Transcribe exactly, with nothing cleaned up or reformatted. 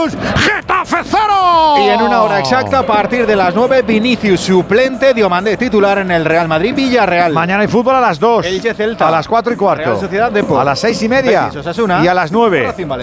dos, Getafe cero. Y en una hora exacta, a partir de las nueve, Vinicius suplente, Diomandé titular en el Real Madrid Villarreal. Mañana hay fútbol a las dos. Elche Celta. A las cuatro y cuarto. Real Sociedad Depor. A las seis y media. Betis, Osasuna. Y a las nueve.